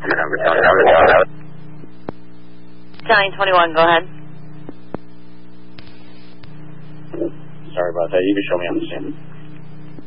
Battalion 21, go ahead. Sorry about that. You can show me on the scene.